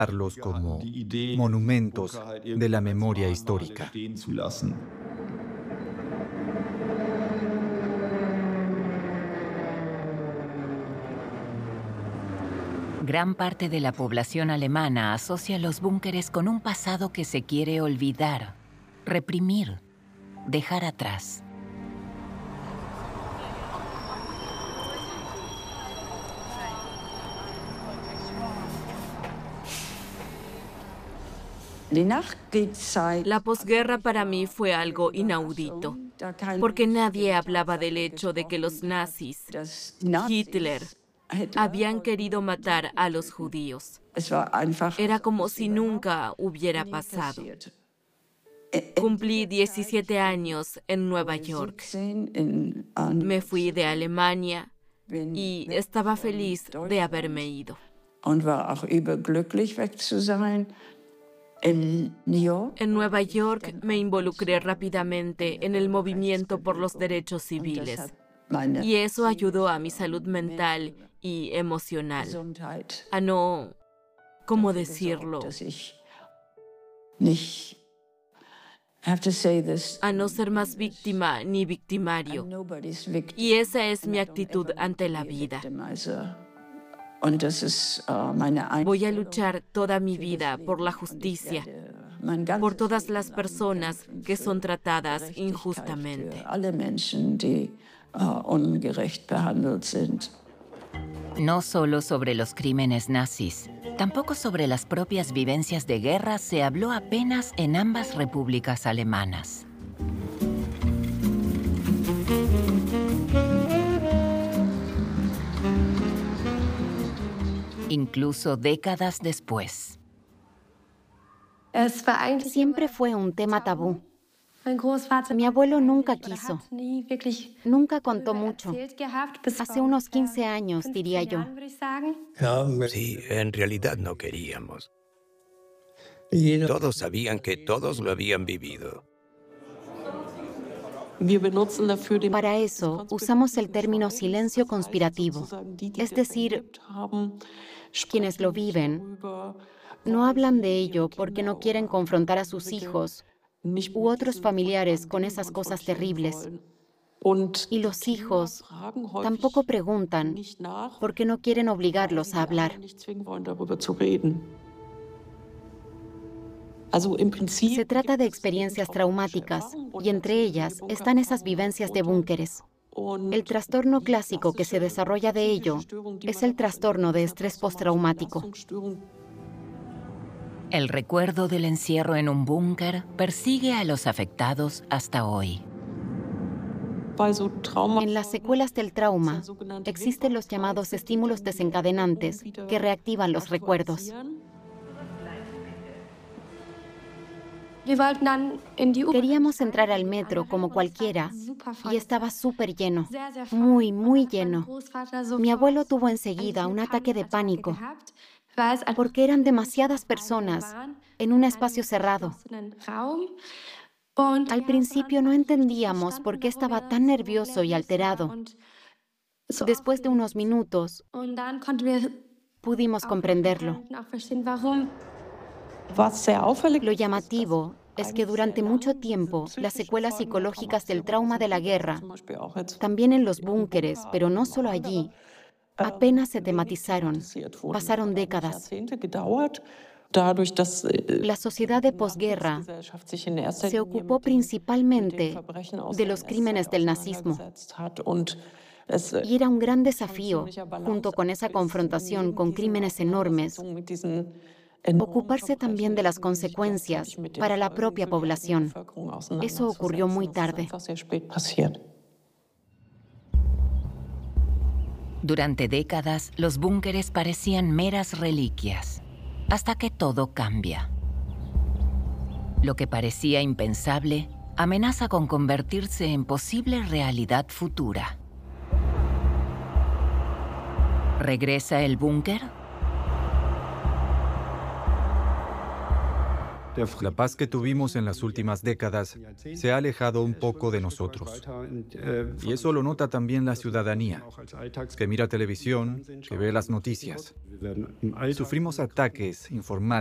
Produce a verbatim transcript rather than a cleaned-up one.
Arlos como monumentos de la memoria histórica. Gran parte de la población alemana asocia los búnkeres con un pasado que se quiere olvidar, reprimir, dejar atrás. La posguerra para mí fue algo inaudito, porque nadie hablaba del hecho de que los nazis, Hitler, habían querido matar a los judíos. Era como si nunca hubiera pasado. Cumplí diecisiete años en Nueva York. Me fui de Alemania y estaba feliz de haberme ido. En Nueva York me involucré rápidamente en el movimiento por los derechos civiles y eso ayudó a mi salud mental y emocional, a no, ¿cómo decirlo? A no ser más víctima ni victimario. Y esa es mi actitud ante la vida. Voy a luchar toda mi vida por la justicia, por todas las personas que son tratadas injustamente. No solo sobre los crímenes nazis, tampoco sobre las propias vivencias de guerra se habló apenas en ambas repúblicas alemanas. Incluso décadas después. Siempre fue un tema tabú. Mi abuelo nunca quiso. Nunca contó mucho. Hace unos quince años, diría yo. Sí, en realidad no queríamos. Todos sabían que todos lo habían vivido. Para eso, usamos el término silencio conspirativo. Es decir, quienes lo viven no hablan de ello porque no quieren confrontar a sus hijos u otros familiares con esas cosas terribles. Y los hijos tampoco preguntan porque no quieren obligarlos a hablar. Se trata de experiencias traumáticas y entre ellas están esas vivencias de búnkeres. El trastorno clásico que se desarrolla de ello es el trastorno de estrés postraumático. El recuerdo del encierro en un búnker persigue a los afectados hasta hoy. En las secuelas del trauma existen los llamados estímulos desencadenantes que reactivan los recuerdos. Queríamos entrar al metro como cualquiera y estaba súper lleno, muy, muy lleno. Mi abuelo tuvo enseguida un ataque de pánico porque eran demasiadas personas en un espacio cerrado. Al principio no entendíamos por qué estaba tan nervioso y alterado. Después de unos minutos, pudimos comprenderlo. Lo llamativo es que durante mucho tiempo las secuelas psicológicas del trauma de la guerra, también en los búnkeres, pero no solo allí, apenas se tematizaron. Pasaron décadas. La sociedad de posguerra se ocupó principalmente de los crímenes del nazismo. Y era un gran desafío, junto con esa confrontación con crímenes enormes, ocuparse también de las consecuencias para la propia población. Eso ocurrió muy tarde. Durante décadas, los búnkeres parecían meras reliquias, hasta que todo cambia. Lo que parecía impensable amenaza con convertirse en posible realidad futura. ¿Regresa el búnker? La paz que tuvimos en las últimas décadas se ha alejado un poco de nosotros. Y eso lo nota también la ciudadanía, que mira televisión, que ve las noticias. Sufrimos ataques informáticos